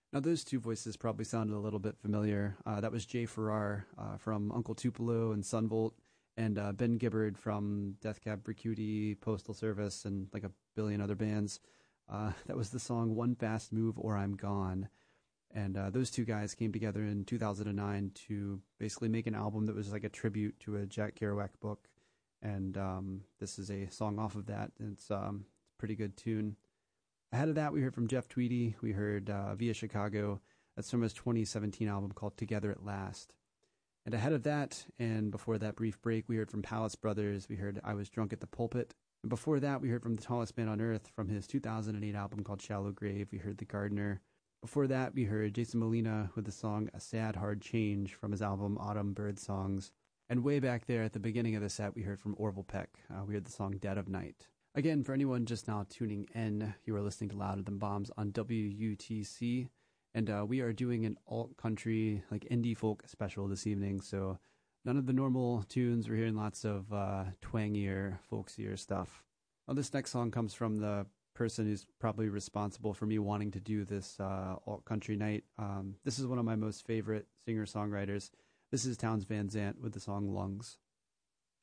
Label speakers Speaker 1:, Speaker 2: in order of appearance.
Speaker 1: Now, those two voices probably sounded a little bit familiar. That was Jay Farrar from Uncle Tupelo and Sunvolt, and Ben Gibbard from Death Cab for Cutie, Postal Service, and like a billion other bands. That was the song One Fast Move or I'm Gone. And those two guys came together in 2009 to basically make an album that was like a tribute to a Jack Kerouac book. And this is a song off of that. It's a pretty good tune. Ahead of that, we heard from Jeff Tweedy. We heard Via Chicago. That's from his 2017 album called Together at Last. And ahead of that, and before that brief break, we heard from Palace Brothers. We heard I Was Drunk at the Pulpit. And before that, we heard from the Tallest Man on Earth from his 2008 album called Shallow Grave. We heard The Gardener. Before that, we heard Jason Molina with the song A Sad Hard Change from his album Autumn Bird Songs. And way back there at the beginning of the set, we heard from Orville Peck. We heard the song Dead of Night. Again, for anyone just now tuning in, you are listening to Louder Than Bombs on WUTC. And we are doing an alt-country, like indie folk special this evening. So none of the normal tunes. We're hearing lots of twangier, folksier stuff. Well, this next song comes from the person who's probably responsible for me wanting to do this alt-country night. This is one of my most favorite singer-songwriters. This is Townes Van Zandt with the song Lungs.